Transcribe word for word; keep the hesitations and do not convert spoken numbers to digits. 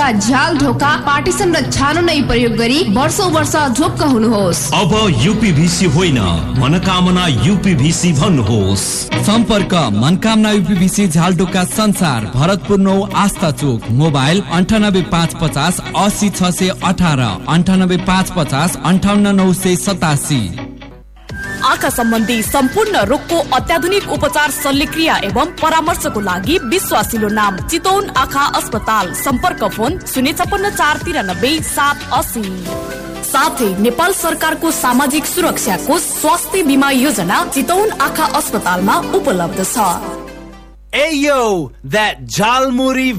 ढोका, झ्याल ढोका, पार्टिसन र छानो नै प्रयोग गरी वर्षौं वर्ष ढोक्क हुनुहोस्। अब यूपीभीसी होइन, मनकामना यूपीभीसी भन्नुहोस्। सम्पर्क मनकामना यूपीभीसी झ्याल ढोका संसार, भरतपुर नौ आस्था चोक। मोबाइल अन्ठानब्बे पाँच पचास असी छ सय अठारह, अन्ठानब्बे पाँच पचास अन्ठाउन्न नौ सय सतासी। आँखा सम्बन्धी सम्पूर्ण रोगको अत्याधुनिक उपचार, शल्यक्रिया एवं परामर्शको लागि विश्वासिलो नाम चितौन आँखा अस्पताल। सम्पर्क फोन शून्य छपन्न चार तिरानब्बे सात अस्सी। साथै नेपाल सरकारको सामाजिक सुरक्षाको स्वास्थ्य बिमा योजना चितौन आँखा अस्पतालमा उपलब्ध छ। Ayo, that Jalmuri